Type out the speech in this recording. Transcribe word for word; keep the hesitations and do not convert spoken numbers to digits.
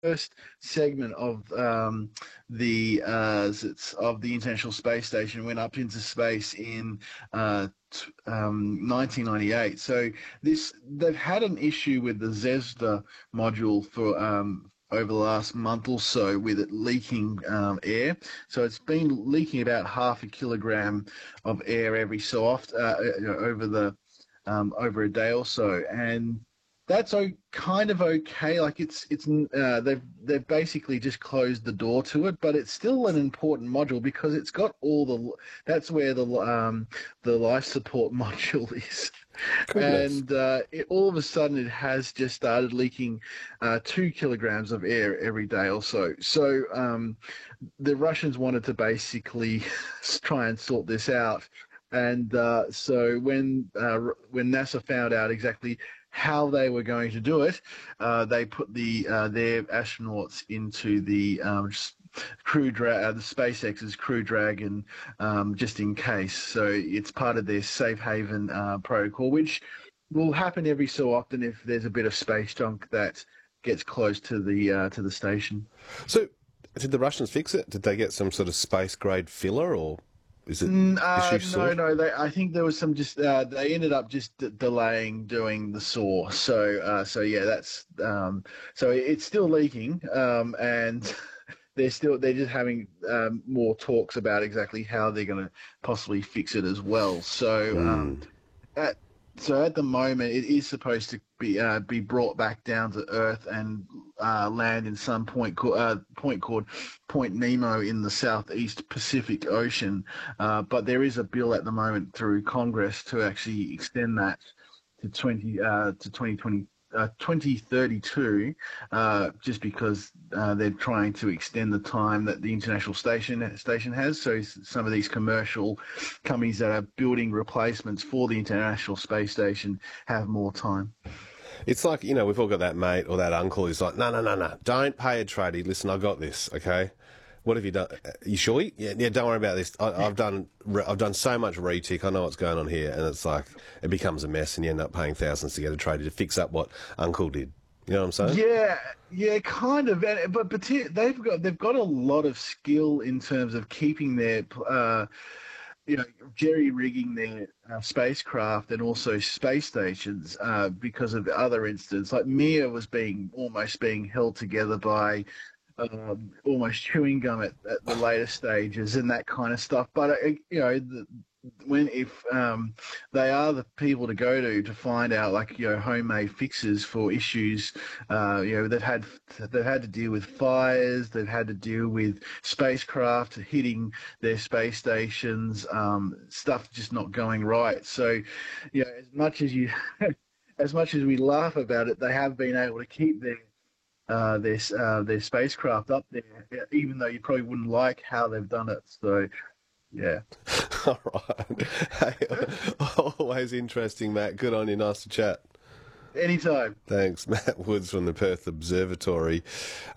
first segment of um, the uh, s- of the International Space Station went up into space in uh, t- um, nineteen ninety-eight. So this they've had an issue with the Zvezda module for um, over the last month or so with it leaking um, air. So it's been leaking about half a kilogram of air every so often uh, you know, over the um, over a day or so, and that's o- kind of okay. Like it's it's uh, they've they've basically just closed the door to it, but it's still an important module because it's got all the that's where the um the life support module is, Goodness. and uh, it, all of a sudden it has just started leaking uh, two kilograms of air every day or so. So um, the Russians wanted to basically try and sort this out. And uh, so when uh, when NASA found out exactly how they were going to do it, uh, they put the uh, their astronauts into the um, crew dra- uh, the SpaceX's Crew Dragon, um, just in case. So it's part of their safe haven uh, protocol, which will happen every so often if there's a bit of space junk that gets close to the uh, to the station. So, did the Russians fix it? Did they get some sort of space grade filler, or is it Mm, uh, issue no, sorted? no. They, I think there was some just. Uh, they ended up just d- delaying doing the saw. So, uh, so yeah, that's. Um, so it's still leaking, um, and they're still. They're just having um, more talks about exactly how they're going to possibly fix it as well. So, um, Hmm. at so at the moment, it is supposed to be uh, be brought back down to Earth and uh, land in some point co- uh, point called Point Nemo in the southeast Pacific Ocean. Uh, but there is a bill at the moment through Congress to actually extend that to twenty uh, to twenty twenty. Uh, twenty thirty-two, uh, just because uh, they're trying to extend the time that the international station station has. So some of these commercial companies that are building replacements for the International Space Station have more time. It's like, you know, we've all got that mate or that uncle who's like, no, no, no, no, don't pay a tradie. Listen, I got this, okay? What have you done? You sure? Yeah, yeah. Don't worry about this. I, I've done, I've done so much retic. I know what's going on here, and it's like it becomes a mess, and you end up paying thousands to get a tradie to fix up what Uncle did. You know what I'm saying? Yeah, yeah, kind of. And, but but they've got they've got a lot of skill in terms of keeping their uh, you know, jerry rigging their uh, spacecraft and also space stations uh, because of other incidents. Like Mir was being almost being held together by um, almost chewing gum at, at the later stages and that kind of stuff. But uh, you know, the, when if um, they are the people to go to to find out like you know homemade fixes for issues, uh, you know they've had they've had to deal with fires, they've had to deal with spacecraft hitting their space stations, um, stuff just not going right. So, you know, as much as you as much as we laugh about it, they have been able to keep their uh, their uh, their spacecraft up there, even though you probably wouldn't like how they've done it. So yeah, All right. Hey, always interesting, Matt. Good on you. Nice to chat. anytime. Thanks, Matt Woods from the Perth Observatory.